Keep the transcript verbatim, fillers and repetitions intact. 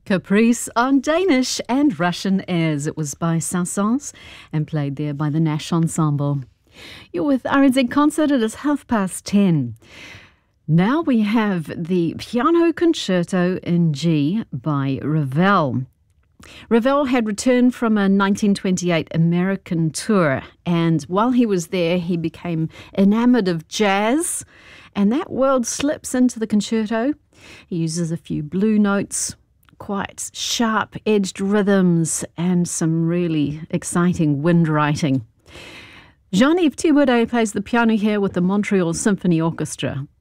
Caprice on Danish and Russian airs. It was by Saint-Saëns and played there by the Nash Ensemble. You're with R N Z Concert. It is half past ten. Now we have the Piano Concerto in G by Ravel. Ravel had returned from a nineteen twenty-eight American tour, and while he was there, he became enamored of jazz, and that world slips into the concerto. He uses a few blue notes, quite sharp-edged rhythms, and some really exciting wind writing. Jean-Yves Thibaudet plays the piano here with the Montreal Symphony Orchestra.